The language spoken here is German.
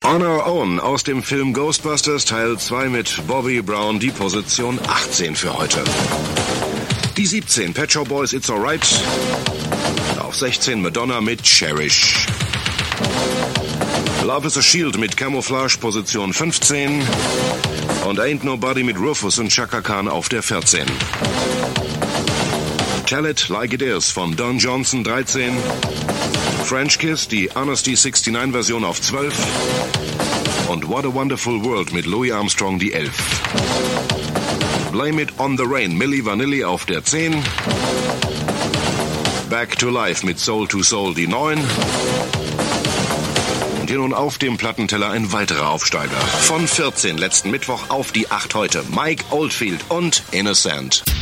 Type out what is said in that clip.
On Our Own aus dem Film Ghostbusters Teil 2 mit Bobby Brown, die Position 18 für heute. Die 17 Pet Shop Boys It's Alright. Auf 16 Madonna mit Cherish. Love is a Shield mit Camouflage Position 15. Und Ain't Nobody mit Rufus und Chaka Khan auf der 14. Tell It Like It Is von Don Johnson 13. French Kiss, die Honesty 69 Version auf 12. Und What a Wonderful World mit Louis Armstrong die 11. Blame It on the Rain, Milli Vanilli auf der 10. Back to Life mit Soul to Soul die 9. Und hier nun auf dem Plattenteller ein weiterer Aufsteiger. Von 14 letzten Mittwoch auf die 8 heute. Mike Oldfield und Innocent.